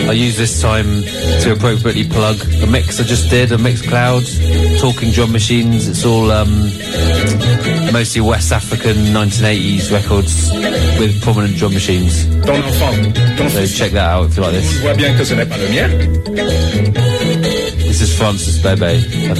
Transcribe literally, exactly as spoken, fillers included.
I use this time to appropriately plug a mix I just did, a Mixcloud, Talking Drum Machines. It's all um, mostly West African nineteen eighties records with prominent drum machines. Ton enfant, ton so check that out if you like this. On voit bien que ce n'est pas le mien. This is Francis Bebe.